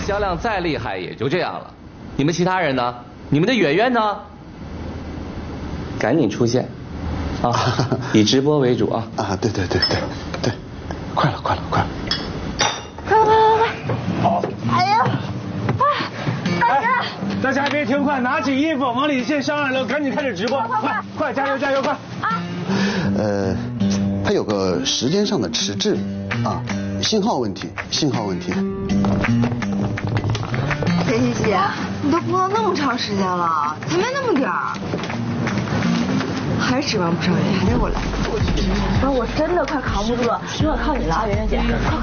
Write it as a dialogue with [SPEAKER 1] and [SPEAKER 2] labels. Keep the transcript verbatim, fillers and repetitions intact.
[SPEAKER 1] 销量再厉害也就这样了。你们其他人呢？你们的圆圆呢？赶紧出现，啊，以直播为主啊！
[SPEAKER 2] 啊，对对对对对，快了快了快了！
[SPEAKER 3] 快快快快！好！哎呀，啊，大家！
[SPEAKER 4] 大家别听快，拿起衣服往里先上来了，赶紧开始直播，
[SPEAKER 3] 快快
[SPEAKER 4] 快加油加油快！
[SPEAKER 3] 啊！
[SPEAKER 2] 呃，它有个时间上的迟滞啊，信号问题，信号问题。
[SPEAKER 3] 田琪琪，你都播了那么长时间了，才没那么点儿，还是指望不上人，还得我来。不是，我真的快扛不住了，有点靠你了啊，圆圆姐。